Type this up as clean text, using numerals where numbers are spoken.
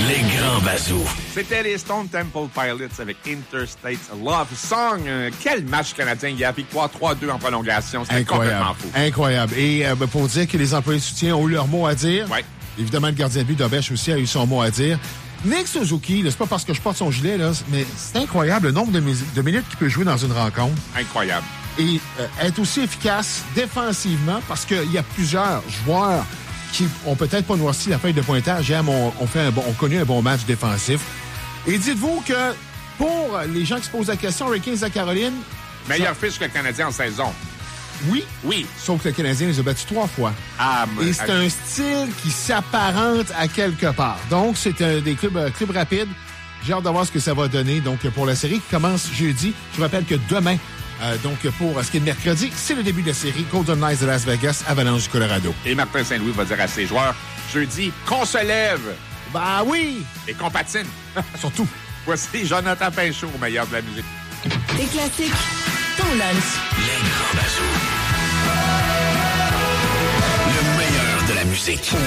Les grands bazous. C'était les Stone Temple Pilots avec Interstate Love Song. Quel match canadien hier. Victoire 3-2 en prolongation. C'était complètement fou. Incroyable. Et pour dire que les employés de soutien ont eu leur mot à dire. Ouais. Évidemment, le gardien de but d'Obèche aussi a eu son mot à dire. Nick Suzuki, là, c'est pas parce que je porte son gilet, là, mais c'est incroyable le nombre de minutes qu'il peut jouer dans une rencontre. Incroyable. Et être aussi efficace défensivement parce qu'il y a plusieurs joueurs qui ont peut-être pas noirci la feuille de pointage. Hier, on connaît un bon match défensif. Et dites-vous que pour les gens qui se posent la question, Hurricanes à Caroline... Meilleure fiche que le Canadien en saison. Oui. Sauf que le Canadien les a battus 3 fois. Et c'est un style qui s'apparente à quelque part. Donc, c'est un des clubs rapides. J'ai hâte de voir ce que ça va donner. Donc, pour la série qui commence jeudi, je vous rappelle que demain, donc pour ce qui est de mercredi, c'est le début de la série Golden Knights de Las Vegas, Avalanche du Colorado. Et Martin Saint-Louis va dire à ses joueurs, jeudi, qu'on se lève. Ben oui! Et qu'on patine. Surtout. Voici Jonathan Pinchot, au meilleur de la musique. Des classiques, ton lunch. Les grands bazous. Le meilleur de la musique.